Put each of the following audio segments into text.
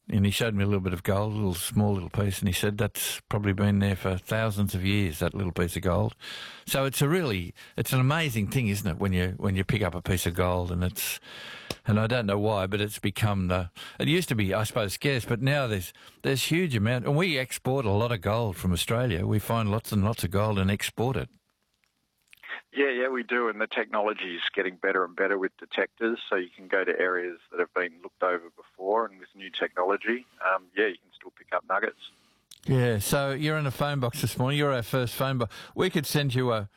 and he showed me a little bit of gold, a small little piece, and he said that's probably been there for thousands of years, that little piece of gold. So it's an amazing thing, isn't it, when you pick up a piece of gold, and I don't know why, but it's become it used to be, I suppose, scarce, but now there's huge amount, and we export a lot of gold from Australia. We find lots and lots of gold and export it. Yeah, we do, and the technology is getting better and better with detectors, so you can go to areas that have been looked over before, and with new technology, you can still pick up nuggets. Yeah, so you're in a phone box this morning. You're our first phone box. We could send you a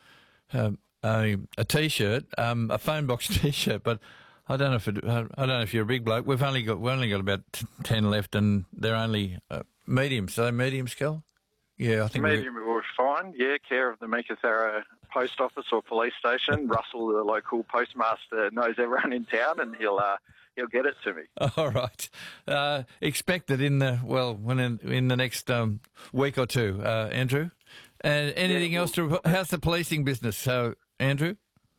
T-shirt, a phone box T-shirt, but I don't know if you're a big bloke. We've only got about 10 left, and they're only mediums. So mediums, Kel? Yeah, I think medium we're fine. Yeah, care of the Meekatharra Post Office or police station. Russell, the local postmaster, knows everyone in town, and he'll get it to me. All right. Expect it in the next week or two, Andrew. And anything else how's the policing business? So, Andrew.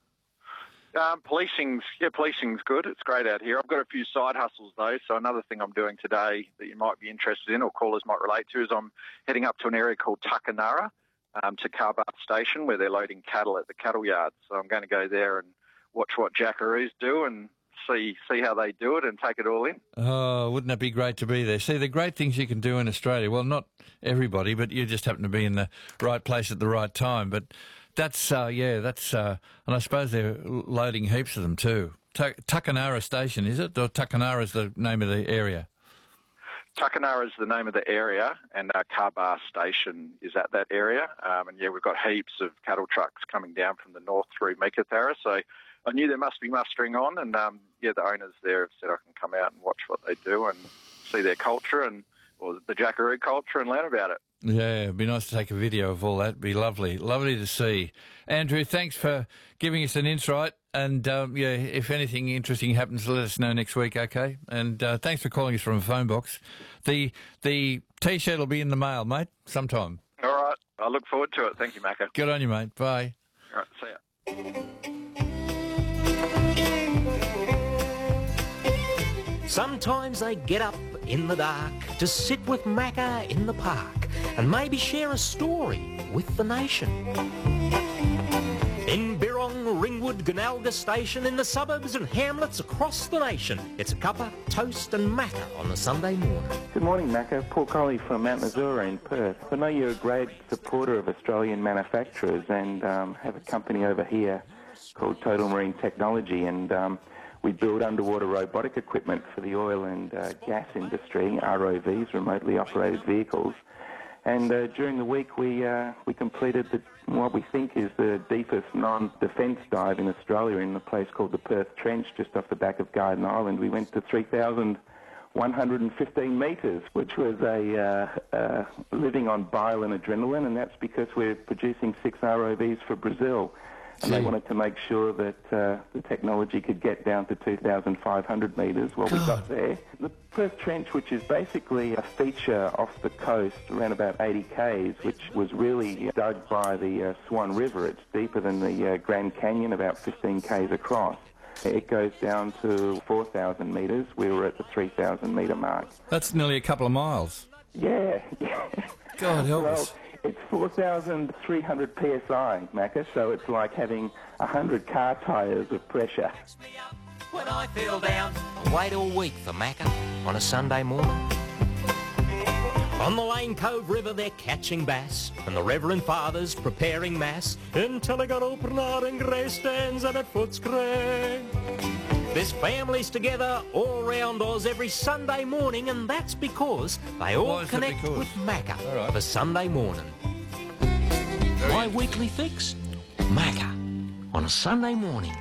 Policing's good. It's great out here. I've got a few side hustles though. So another thing I'm doing today that you might be interested in, or callers might relate to, is I'm heading up to an area called Tuckanarra, to Carbath Station, where they're loading cattle at the cattle yard. So I'm going to go there and watch what jackaroos do and see how they do it and take it all in. Oh, wouldn't it be great to be there? See, the great things you can do in Australia. Well, not everybody, but you just happen to be in the right place at the right time. But that's and I suppose they're loading heaps of them too. Tuckanarra Station, is it? Or Tuckanarra is the name of the area? Tuckanarra is the name of the area, and Carbath Station is at that area. We've got heaps of cattle trucks coming down from the north through Meekatharra, so I knew there must be mustering on, and the owners there have said I can come out and watch what they do and see their culture or the jackaroo culture and learn about it. Yeah, it'd be nice to take a video of all that. It'd be lovely to see. Andrew, thanks for giving us an insight. And, if anything interesting happens, let us know next week, okay? And thanks for calling us from a phone box. The T-shirt will be in the mail, mate, sometime. All right. I look forward to it. Thank you, Macca. Good on you, mate. Bye. All right, see ya. Sometimes they get up in the dark to sit with Macca in the park and maybe share a story with the nation. In Birrong, Ringwood, Gunalga Station, in the suburbs and hamlets across the nation, it's a cuppa, toast and Macca on a Sunday morning. Good morning, Macca. Paul Colley from Mount Missouri in Perth. I know you're a great supporter of Australian manufacturers and have a company over here called Total Marine Technology, and we build underwater robotic equipment for the oil and gas industry, ROVs, remotely operated vehicles. And during the week, we completed what we think is the deepest non-defence dive in Australia in a place called the Perth Trench, just off the back of Garden Island. We went to 3,115 metres, which was living on bile and adrenaline, and that's because we're producing 6 ROVs for Brazil. And they wanted to make sure that the technology could get down to 2,500 metres. Well, we got there. The Perth Trench, which is basically a feature off the coast, around about 80 k's, which was really dug by the Swan River. It's deeper than the Grand Canyon, about 15 k's across. It goes down to 4,000 metres. We were at the 3,000 metre mark. That's nearly a couple of miles. Yeah. God help us. It's 4,300 psi, Macca, so it's like having 100 car tyres of pressure. When I feel down, I wait all week for Macca on a Sunday morning. On the Lane Cove River they're catching bass, and the Reverend Father's preparing Mass until I got open out in grey stands and at Footscray. There's families together all round Oz every Sunday morning, and that's because they all connect with Macca for Sunday morning. My weekly fix, Macca on a Sunday morning.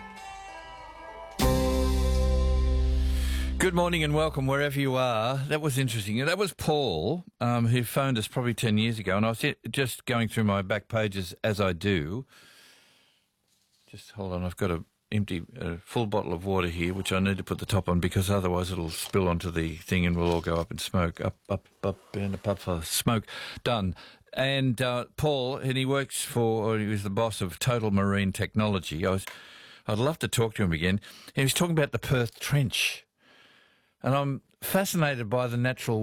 Good morning and welcome wherever you are. That was interesting. That was Paul, who phoned us probably 10 years ago, and I was just going through my back pages as I do. Just hold on, I've got a full bottle of water here, which I need to put the top on because otherwise it'll spill onto the thing and we'll all go up in smoke. Up, and a puff of smoke. Done. And Paul, and he was the boss of Total Marine Technology. I'd love to talk to him again. He was talking about the Perth Trench. And I'm fascinated by the natural